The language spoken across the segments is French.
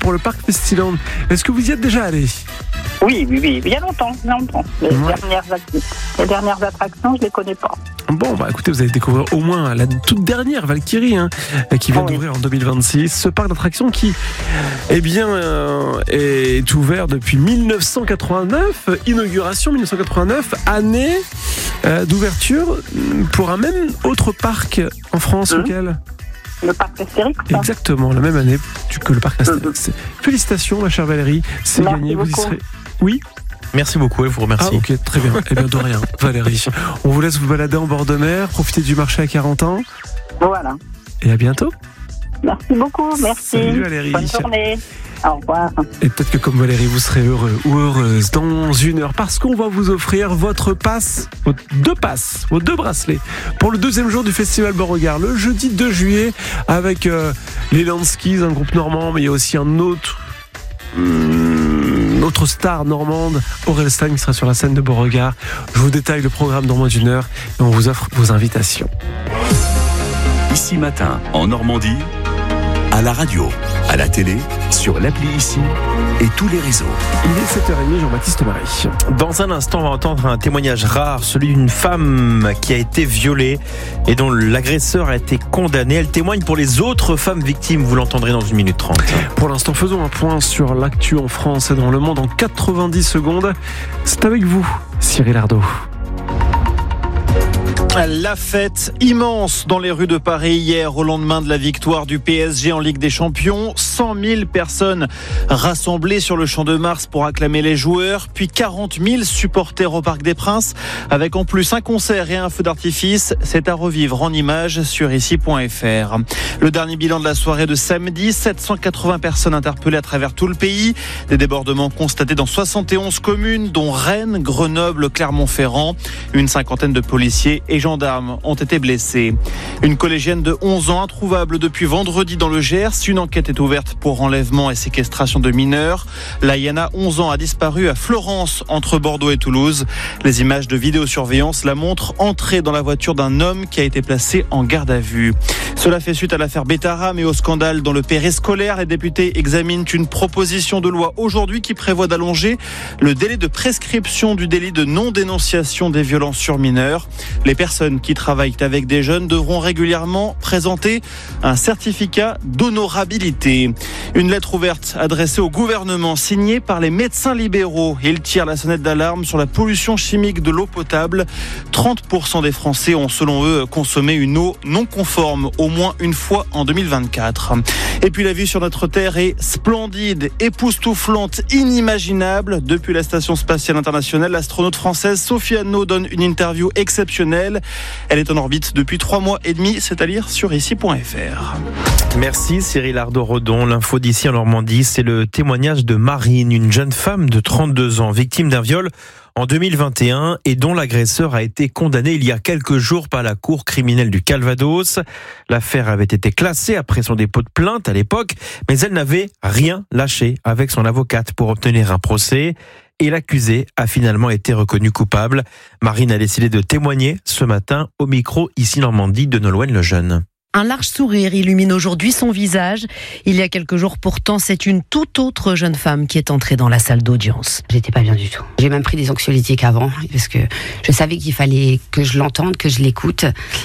pour le parc Festiland. Est-ce que vous y êtes déjà allé ? Oui, il y a longtemps. Les dernières attractions, je les connais pas. Bon, écoutez, vous allez découvrir au moins la toute dernière Valkyrie, qui vient d'ouvrir en 2026. Ce parc d'attractions qui, est ouvert depuis 1989, inauguration 1989, année d'ouverture pour un même autre parc en France, lequel ? Le parc Astérix. Exactement, la même année que le parc Astérix. Félicitations, ma chère Valérie, c'est gagné. Vous y serez. Oui. Merci beaucoup, je vous remercie. Ah, ok, très bien. Eh bien, de rien, Valérie. On vous laisse vous balader en bord de mer, profiter du marché à 40 ans. Voilà. Et à bientôt. Merci beaucoup, merci. Salut Valérie. Bonne journée. Au revoir. Et peut-être que comme Valérie, vous serez heureux ou heureuse dans une heure parce qu'on va vous offrir votre passe, vos deux bracelets pour le deuxième jour du Festival Beauregard, le jeudi 2 juillet avec les Landskis, un groupe normand, mais il y a aussi un autre star normande, Aurel Stein, qui sera sur la scène de Beauregard. Je vous détaille le programme dans moins d'une heure et on vous offre vos invitations. Ici Matin, en Normandie, à la radio, à la télé, sur l'appli Ici et tous les réseaux. Il est 7h30, Jean-Baptiste Marie. Dans un instant, on va entendre un témoignage rare, celui d'une femme qui a été violée et dont l'agresseur a été condamné. Elle témoigne pour les autres femmes victimes, vous l'entendrez dans 1 minute 30. Pour l'instant, faisons un point sur l'actu en France et dans le monde en 90 secondes. C'est avec vous, Cyril Ardo. La fête immense dans les rues de Paris hier au lendemain de la victoire du PSG en Ligue des Champions. 100 000 personnes rassemblées sur le Champ de Mars pour acclamer les joueurs, puis 40 000 supporters au Parc des Princes, avec en plus un concert et un feu d'artifice. C'est à revivre en images sur ici.fr. Le dernier bilan de la soirée de samedi, 780 personnes interpellées à travers tout le pays. Des débordements constatés dans 71 communes, dont Rennes, Grenoble, Clermont-Ferrand. Une cinquantaine de policiers et gendarmes ont été blessés. Une collégienne de 11 ans introuvable depuis vendredi dans le Gers. Une enquête est ouverte pour enlèvement et séquestration de mineurs. Laïana, 11 ans, a disparu à Florence, entre Bordeaux et Toulouse. Les images de vidéosurveillance la montrent entrer dans la voiture d'un homme qui a été placé en garde à vue. Cela fait suite à l'affaire Bétaram et au scandale dans le périscolaire. Les députés examinent une proposition de loi aujourd'hui qui prévoit d'allonger le délai de prescription du délit de non-dénonciation des violences sur mineurs. Les personnes qui travaillent avec des jeunes devront régulièrement présenter un certificat d'honorabilité. Une lettre ouverte adressée au gouvernement signée par les médecins libéraux. Ils tirent la sonnette d'alarme sur la pollution chimique de l'eau potable. 30% des Français ont selon eux consommé une eau non conforme au moins une fois en 2024. Et puis la vue sur notre Terre est splendide, époustouflante, inimaginable. Depuis la Station Spatiale Internationale, l'astronaute française Sophie Annaud donne une interview exceptionnelle. Elle est en orbite depuis 3 mois et demi, c'est à lire sur ici.fr. Merci Cyril Ardo-Redon. L'info d'ici en Normandie, c'est le témoignage de Marine, une jeune femme de 32 ans, victime d'un viol en 2021 et dont l'agresseur a été condamné il y a quelques jours par la cour criminelle du Calvados. L'affaire avait été classée après son dépôt de plainte à l'époque, mais elle n'avait rien lâché avec son avocate pour obtenir un procès. Et l'accusé a finalement été reconnu coupable. Marine a décidé de témoigner ce matin au micro ici Normandie de Nolwenn Lejeune. Un large sourire illumine aujourd'hui son visage. Il y a quelques jours pourtant, c'est une toute autre jeune femme qui est entrée dans la salle d'audience. J'étais pas bien du tout. J'ai même pris des anxiolytiques avant parce que je savais qu'il fallait que je l'entende, que je l'écoute,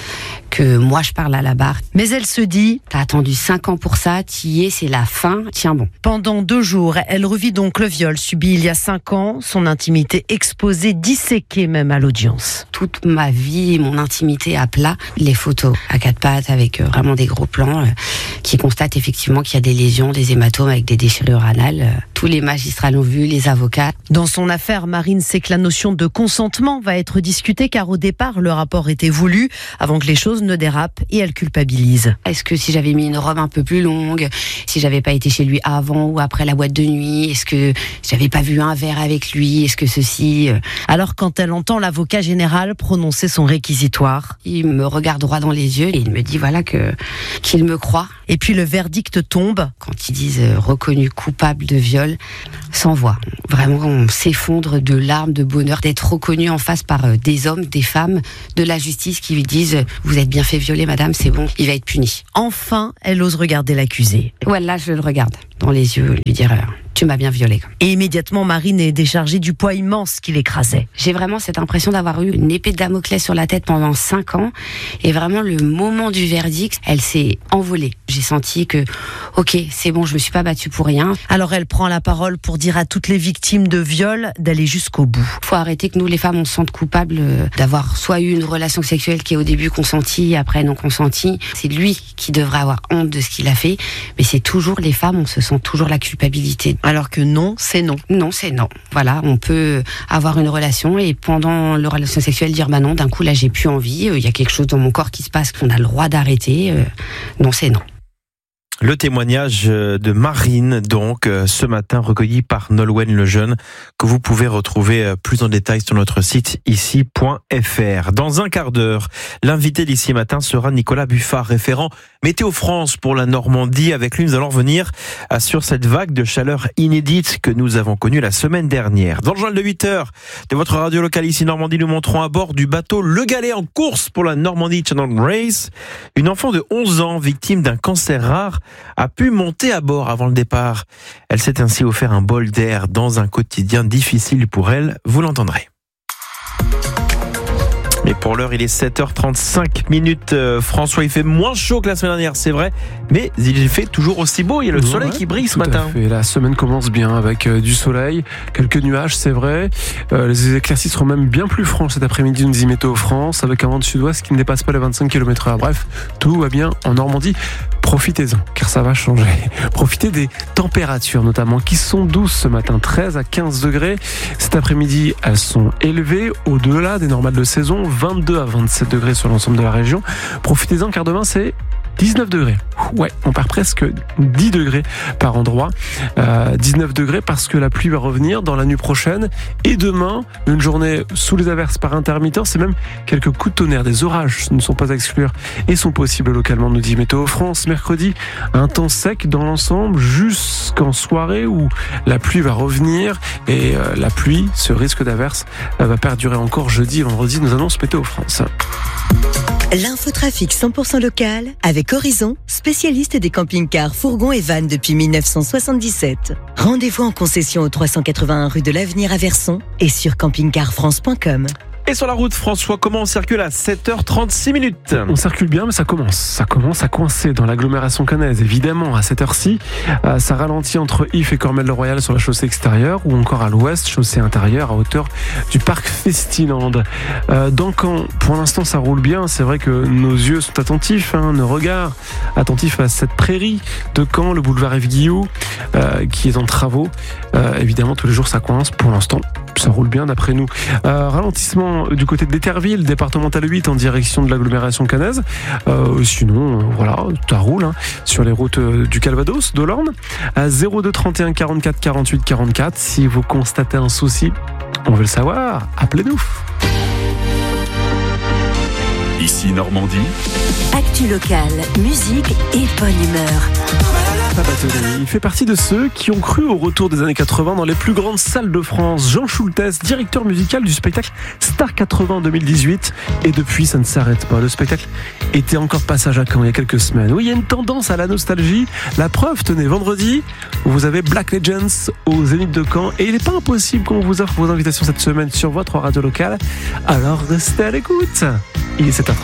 que moi je parle à la barre. Mais elle se dit, t'as attendu 5 ans pour ça, t'y es, c'est la fin, tiens bon. Pendant 2 jours, elle revit donc le viol subi il y a 5 ans, son intimité exposée, disséquée même à l'audience. Toute ma vie, mon intimité à plat, les photos à 4 pattes avec vraiment des gros plans qui constatent effectivement qu'il y a des lésions, des hématomes avec des déchirures anales. Tous les magistrats l'ont vu, les avocats. Dans son affaire, Marine sait que la notion de consentement va être discutée car au départ, le rapport était voulu avant que les choses ne dérapent et elle culpabilise. Est-ce que si j'avais mis une robe un peu plus longue, si j'avais pas été chez lui avant ou après la boîte de nuit, est-ce que j'avais pas vu un verre avec lui, est-ce que ceci... Alors quand elle entend l'avocat général prononcer son réquisitoire, il me regarde droit dans les yeux et il me dit voilà qu'il me croit. Et puis le verdict tombe. Quand ils disent reconnu coupable de viol, sans voix. Vraiment, on s'effondre de larmes, de bonheur, d'être reconnu en face par des hommes, des femmes, de la justice qui lui disent « Vous êtes bien fait violer, madame, c'est bon, il va être puni ». Enfin, elle ose regarder l'accusé. Ouais, là, je le regarde dans les yeux, lui dire « Tu m'as bien violée ». Et immédiatement, Marine est déchargée du poids immense qui l'écrasait. J'ai vraiment cette impression d'avoir eu une épée de Damoclès sur la tête pendant 5 ans. Et vraiment, le moment du verdict, elle s'est envolée. J'ai senti que, ok, c'est bon, je me suis pas battue pour rien. Alors elle prend la parole pour dire à toutes les victimes de viol d'aller jusqu'au bout. Faut arrêter que nous, les femmes, on se sente coupables d'avoir soit eu une relation sexuelle qui est au début consentie, après non consentie. C'est lui qui devrait avoir honte de ce qu'il a fait. Mais c'est toujours les femmes, on se sent toujours la culpabilité. Alors que non, c'est non. Non, c'est non. Voilà, on peut avoir une relation et pendant la relation sexuelle dire bah non, d'un coup là j'ai plus envie, il y a quelque chose dans mon corps qui se passe qu'on a le droit d'arrêter. Non, c'est non. Le témoignage de Marine, donc, ce matin, recueilli par Nolwenn Lejeune, que vous pouvez retrouver plus en détail sur notre site ici.fr. Dans un quart d'heure, l'invité d'ici matin sera Nicolas Buffard, référent Météo France pour la Normandie. Avec lui, nous allons revenir sur cette vague de chaleur inédite que nous avons connue la semaine dernière. Dans le journal de 8h de votre radio locale ici Normandie, nous montrons à bord du bateau Le Galet en course pour la Normandie Channel Race. Une enfant de 11 ans, victime d'un cancer rare, a pu monter à bord avant le départ. Elle s'est ainsi offert un bol d'air dans un quotidien difficile pour elle, vous l'entendrez. Et pour l'heure, il est 7h35. François, il fait moins chaud que la semaine dernière, c'est vrai, mais il fait toujours aussi beau. Il y a le soleil qui brille ce matin. Tout à fait. La semaine commence bien avec du soleil, quelques nuages, c'est vrai. Les éclaircies seront même bien plus franches cet après-midi, nous dit Météo France, avec un vent de sud-ouest qui ne dépasse pas les 25 km/h. Bref, tout va bien en Normandie. Profitez-en, car ça va changer. Profitez des températures, notamment, qui sont douces ce matin, 13 à 15 degrés. Cet après-midi, elles sont élevées, au-delà des normales de saison, 22 à 27 degrés sur l'ensemble de la région. Profitez-en, car demain, c'est 19 degrés. Ouais, on perd presque 10 degrés par endroit. 19 degrés parce que la pluie va revenir dans la nuit prochaine. Et demain, une journée sous les averses par intermittence. C'est même quelques coups de tonnerre. Des orages ne sont pas à exclure et sont possibles localement, nous dit Météo France. Mercredi, un temps sec dans l'ensemble jusqu'en soirée où la pluie va revenir. Et la pluie, ce risque d'averse, va perdurer encore jeudi et vendredi, nous annonce Météo France. L'infotrafic 100% local avec Horizon, spécialiste des camping-cars, fourgons et vannes depuis 1977. Rendez-vous en concession au 381 rue de l'Avenir à Verson et sur campingcarfrance.com. Et sur la route, François, comment on circule à 7h36 ? On circule bien, mais ça commence à coincer dans l'agglomération caennaise. Évidemment, à cette heure-ci, ça ralentit entre If et Cormel-le-Royal sur la chaussée extérieure ou encore à l'ouest, chaussée intérieure à hauteur du parc Festiland. Dans Caen, pour l'instant, ça roule bien. C'est vrai que nos yeux sont attentifs, nos regards attentifs à cette prairie de Caen, le boulevard Yves-Guillou, qui est en travaux. Évidemment, tous les jours, ça coince. Pour l'instant, ça roule bien d'après nous. Ralentissement du côté d'Éterville, départemental 8 en direction de l'agglomération caennaise. Sinon, voilà, ça roule sur les routes du Calvados, d'Olorne. À 02 31 44 48 44. Si vous constatez un souci, on veut le savoir, appelez-nous. Ici Normandie. Actu locale, musique et bonne humeur. Il fait partie de ceux qui ont cru au retour des années 80 dans les plus grandes salles de France. Jean Schultes, directeur musical du spectacle Star 80 en 2018. Et depuis, ça ne s'arrête pas. Le spectacle était encore de passage à Caen il y a quelques semaines. Oui, il y a une tendance à la nostalgie. La preuve, tenez, vendredi, vous avez Black Legends au Zénith de Caen. Et il n'est pas impossible qu'on vous offre vos invitations cette semaine sur votre radio locale. Alors restez à l'écoute. Il est 7h.